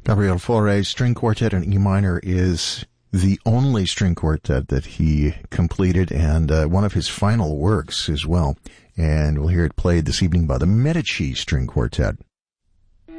Gabriel Fauré's string quartet in E minor is the only string quartet that he completed, and one of his final works as well. And we'll hear it played this evening by the Medici String Quartet.